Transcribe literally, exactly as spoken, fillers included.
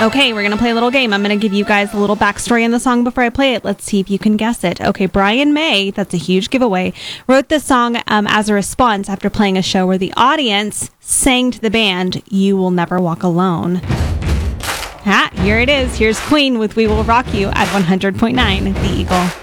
Okay, we're going to play a little game. I'm going to give you guys a little backstory in the song before I play it. Let's see if you can guess it. Okay, Brian May, that's a huge giveaway, wrote this song um, as a response after playing a show where the audience sang to the band, "You Will Never Walk Alone." Ah, here it is. Here's Queen with "We Will Rock You" at one hundred point nine The Eagle.